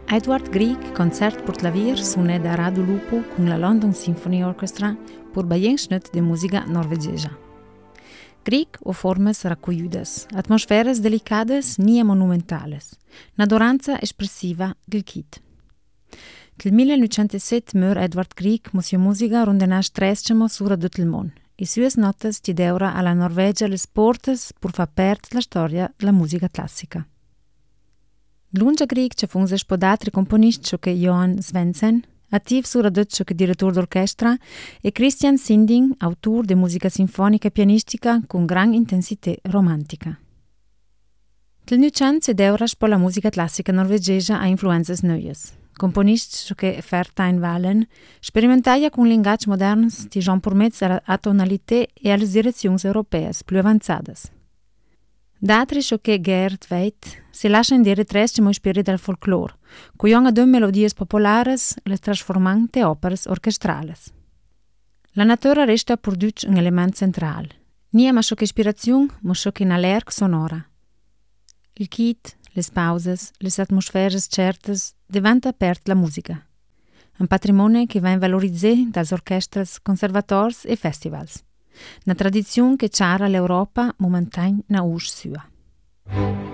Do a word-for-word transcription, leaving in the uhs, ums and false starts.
Edward Grieg, concert per clavier, suona da Radu Lupo con la London Symphony Orchestra per baienschnet de musica norvegesa. Grieg o formas raccogliudas, atmosferas delicadas nie monumentales, n'adoranza espressiva del kit. Del millenovecentosettantasette mör Edward Grieg musio musica rondenasch trescemo sura tutto il mondo, e sues notas ti deura alla Norvegia les portas per far perdere la storia della musica classica. Lunga Grieg c'è funse spodatri componisti che Johan Svendsen, attiv sura dutto che direttore d'orchestra, e Christian Sinding, autore di musica sinfonica e pianistica con gran intensità romantica. Del nucent si deura per la musica classica norvegesa a influenze neues. Componisti che Fertein Valen sperimentaia con linguaggi moderni di Jean Pourmetz a tonalità e alle direzioni europee più avanzate. D'altri che Gerd Veit si lascia indire trescimo ispiri del folklore, cui hanno due melodie popolari le trasformante opere orchestrali. La natura resta per Deutsch un elemento centrale, nie ma che ispirazione, ma che in allerg sonora. Il kit, le pauses, le atmosfere certe diventa per la musica. Un patrimonio che va valorizzato dalle orchestre, conservatori e festivals. Una tradizione che c'era l'Europa momentan na usc sua.